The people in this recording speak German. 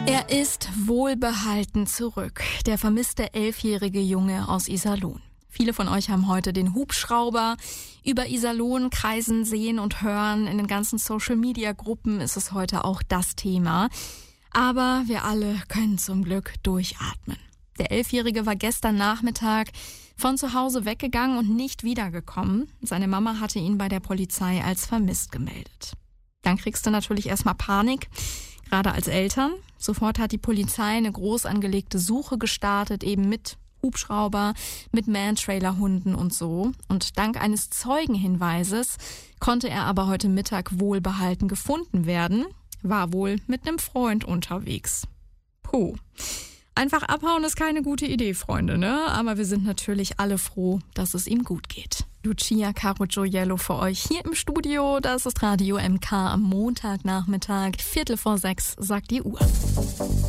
Er ist wohlbehalten zurück, der vermisste 11-jährige Junge aus Iserlohn. Viele von euch haben heute den Hubschrauber über Iserlohn kreisen sehen und hören. In den ganzen Social-Media-Gruppen ist es heute auch das Thema. Aber wir alle können zum Glück durchatmen. Der 11-Jährige war gestern Nachmittag von zu Hause weggegangen und nicht wiedergekommen. Seine Mama hatte ihn bei der Polizei als vermisst gemeldet. Dann kriegst du natürlich erstmal Panik, gerade als Eltern. Sofort hat die Polizei eine groß angelegte Suche gestartet, eben mit Hubschrauber, mit Man-Trailer-Hunden und so. Und dank eines Zeugenhinweises konnte er aber heute Mittag wohlbehalten gefunden werden. War wohl mit einem Freund unterwegs. Puh. Einfach abhauen ist keine gute Idee, Freunde, ne? Aber wir sind natürlich alle froh, dass es ihm gut geht. Lucia Caro Gioiello für euch hier im Studio. Das ist Radio MK am Montagnachmittag. 5:45 sagt die Uhr.